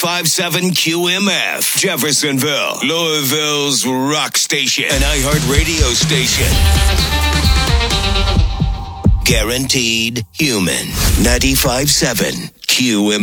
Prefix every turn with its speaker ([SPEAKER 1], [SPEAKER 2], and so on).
[SPEAKER 1] 95.7 QMF, Jeffersonville, Louisville's rock station, an iHeart radio station. Guaranteed human. 95.7 QMF.